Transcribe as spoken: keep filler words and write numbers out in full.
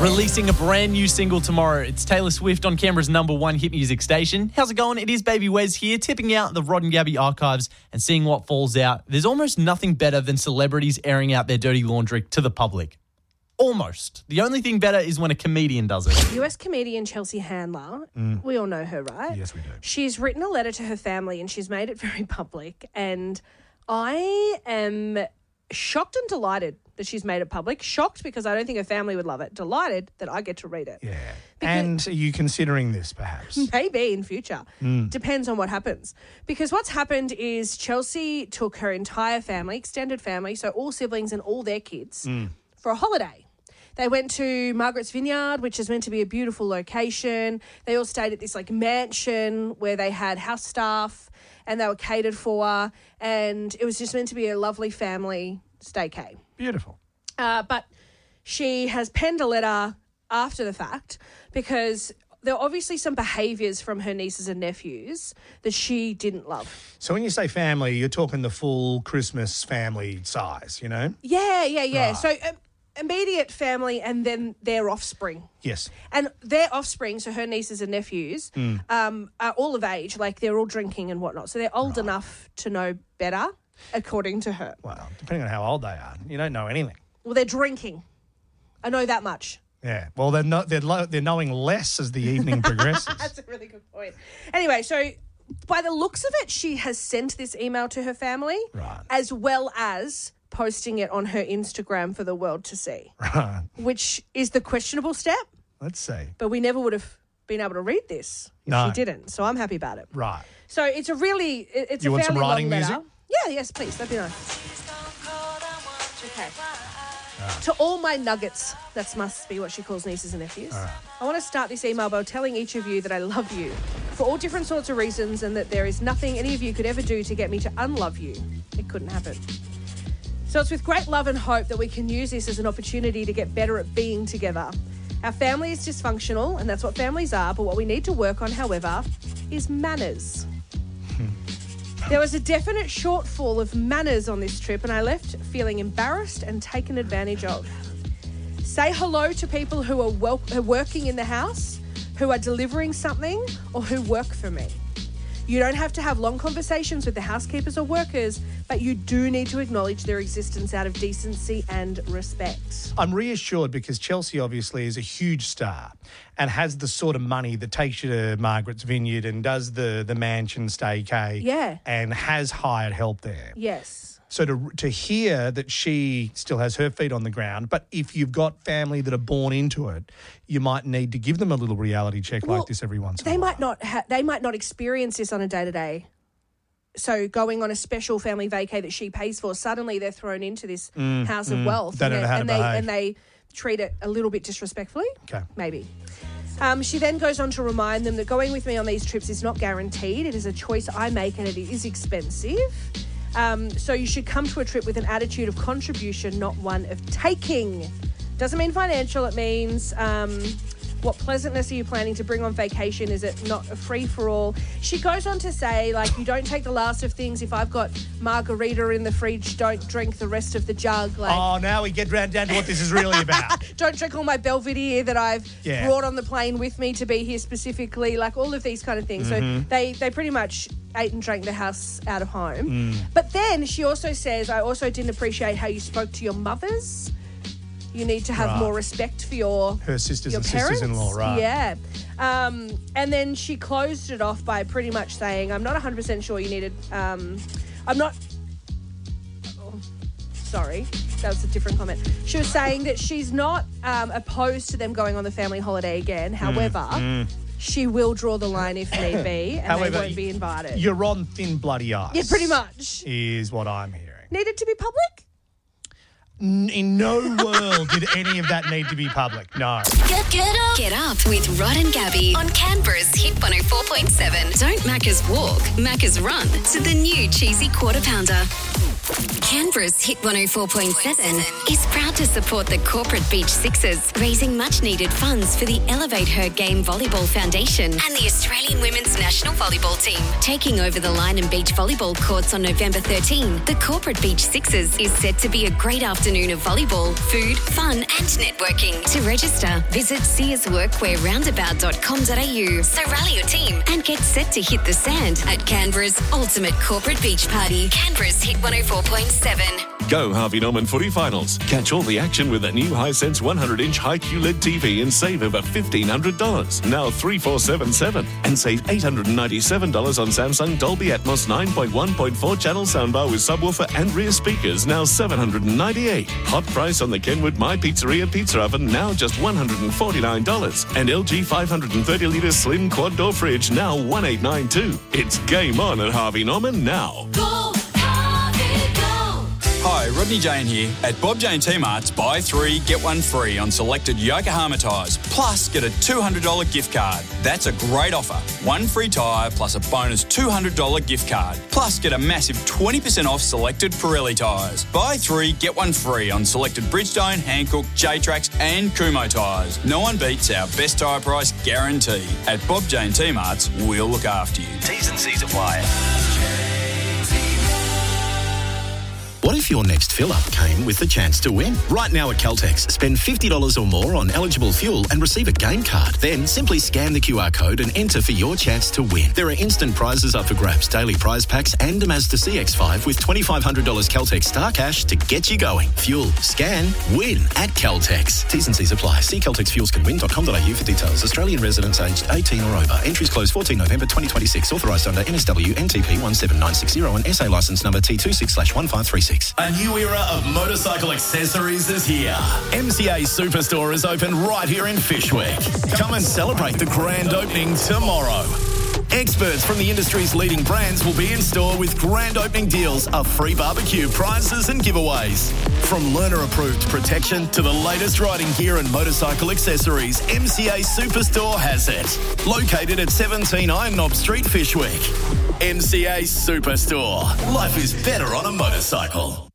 Releasing a brand new single tomorrow. It's Taylor Swift on Canberra's number one hit music station. How's it going? It is Baby Wes here, tipping out the Rod and Gabby archives and seeing what falls out. There's almost nothing better than celebrities airing out their dirty laundry to the public. Almost. The only thing better is when a comedian does it. U S comedian Chelsea Handler, Mm. we all know her, right? Yes, we do. She's written a letter to her family and she's made it very public. And I am shocked and delighted that she's made it public. Shocked because I don't think her family would love it. Delighted that I get to read it. Yeah. Because- and are you considering this, perhaps? Maybe in future. Mm. Depends on what happens. Because what's happened is Chelsea took her entire family, extended family, so all siblings and all their kids, Mm. for a holiday. They went to Margaret's Vineyard, which is meant to be a beautiful location. They all stayed at this like mansion where they had house staff and they were catered for. And it was just meant to be a lovely family staycay. Beautiful. Uh, but she has penned a letter after the fact because there are obviously some behaviours from her nieces and nephews that she didn't love. So when you say family, you're talking the full Christmas family size, you know? Yeah, yeah, yeah. Right. So um, immediate family and then their offspring. Yes. And their offspring, so her nieces and nephews, Mm. um, are all of age, like they're all drinking and whatnot. So they're old enough to know better, according to her. Well, depending on how old they are, you don't know anything. Well, they're drinking. I know that much. Yeah. Well, they're not. They're lo- they're knowing less as the evening progresses. That's a really good point. Anyway, so by the looks of it, she has sent this email to her family, Right. as well as posting it on her Instagram for the world to see, Right. which is the questionable step. Let's see. But we never would have been able to read this if No. she didn't. So I'm happy about it. Right. So it's a really, it- it's You a want fairly some writing long letter. music? Yeah, yes, please. That'd be nice. Okay. To all my nuggets, that must be what she calls nieces and nephews. All right. I want to start this email by telling each of you that I love you for all different sorts of reasons and that there is nothing any of you could ever do to get me to unlove you. It couldn't happen. So it's with great love and hope that we can use this as an opportunity to get better at being together. Our family is dysfunctional, and that's what families are, but what we need to work on, however, is manners. There was a definite shortfall of manners on this trip, and I left feeling embarrassed and taken advantage of. Say hello to people who are, wel- who are working in the house, who are delivering something, or who work for me. You don't have to have long conversations with the housekeepers or workers, but you do need to acknowledge their existence out of decency and respect. I'm reassured because Chelsea obviously is a huge star and has the sort of money that takes you to Margaret's Vineyard and does the, the mansion staycay. Yeah. And has hired help there. Yes. So to to hear that she still has her feet on the ground, but if you've got family that are born into it, you might need to give them a little reality check Well, like this every once in a They while. might not ha- they might not experience this on a day-to-day. So going on a special family vacay that she pays for, suddenly they're thrown into this Mm, house of mm. wealth. They don't and know how to and they, behave. And they treat it a little bit disrespectfully. Okay. Maybe. Um, she then goes on to remind them that going with me on these trips is not guaranteed. It is a choice I make and it is expensive. Um, so you should come to a trip with an attitude of contribution, not one of taking. Doesn't mean financial. It means um, what pleasantness are you planning to bring on vacation? Is it not a free-for-all? She goes on to say, like, you don't take the last of things. If I've got margarita in the fridge, don't drink the rest of the jug. Like, Oh, now we get round down to what this is really about. don't drink all my Belvedere that I've Yeah. brought on the plane with me to be here specifically, like all of these kind of things. Mhm. So they, they pretty much ate and drank the house out of home. Mm. But then she also says, I also didn't appreciate how you spoke to your mothers. You need to have Right. more respect for your Her sisters your and parents. sisters-in-law, right. Yeah. Um, and then she closed it off by pretty much saying, I'm not one hundred percent sure you needed... Um, I'm not... Oh, sorry, that was a different comment. She was saying that she's not um, opposed to them going on the family holiday again. However, mm. she will draw the line if need be, and However, they won't be invited. You're on thin bloody ice. Yeah, pretty much. Is what I'm hearing. Needed to be public? N- In no world did any of that need to be public. No. Get, get up. Get up with Rod and Gabby on Canberra's Hit one oh four point seven. Don't Macca's walk, Macca's run to the new cheesy quarter pounder. Canberra's Hit one oh four point seven is proud to support the Corporate Beach Sixers, raising much-needed funds for the Elevate Her Game Volleyball Foundation and the Australian Women's National Volleyball Team. Taking over the Line and Beach volleyball courts on November thirteenth, the Corporate Beach Sixers is set to be a great afternoon of volleyball, food, fun and networking. To register, visit sears workwear roundabout dot com dot a u. So rally your team and get set to hit the sand at Canberra's ultimate corporate beach party. Canberra's Hit one oh four point seven. Go Harvey Norman footy finals. Catch all the action with a new Hisense one hundred inch high Q L E D T V and save over fifteen hundred dollars. Now three four seven seven. And save eight hundred ninety-seven dollars on Samsung Dolby Atmos nine point one point four channel soundbar with subwoofer and rear speakers, now seven hundred ninety-eight dollars. Hot price on the Kenwood My Pizzeria pizza oven, now just one hundred forty-nine dollars. And L G five hundred thirty litre slim quad door fridge, now one thousand eight hundred ninety-two dollars. It's game on at Harvey Norman now. Go, Harvey, go. Hi, Rodney Jane here. At Bob Jane T-Mart's, buy three, get one free on selected Yokohama tyres, plus get a two hundred dollars gift card. That's a great offer. One free tyre plus a bonus two hundred dollars gift card, plus get a massive twenty percent off selected Pirelli tyres. Buy three, get one free on selected Bridgestone, Hankook, J-Trax and Kumho tyres. No one beats our best tyre price guarantee. At Bob Jane T-Mart's, we'll look after you. T's and C's apply. What if your next fill-up came with the chance to win? Right now at Caltex, spend fifty dollars or more on eligible fuel and receive a game card. Then simply scan the Q R code and enter for your chance to win. There are instant prizes up for grabs, daily prize packs and a Mazda C X five with twenty-five hundred dollars Caltex Star Cash to get you going. Fuel, scan, win at Caltex. T's and C's apply. See caltex fuels can win dot com dot a u for details. Australian residents aged eighteen or over. Entries close fourteenth November twenty twenty-six. Authorised under N S W N T P one seven nine six zero and S A licence number T twenty-six slash one five three six. A new era of motorcycle accessories is here. M C A Superstore is open right here in Fyshwick. Come and celebrate the grand opening tomorrow. Experts from the industry's leading brands will be in store with grand opening deals, a free barbecue, prizes and giveaways. From learner-approved protection to the latest riding gear and motorcycle accessories, M C A Superstore has it. Located at seventeen Iron Knob Street, Fyshwick. M C A Superstore. Life is better on a motorcycle.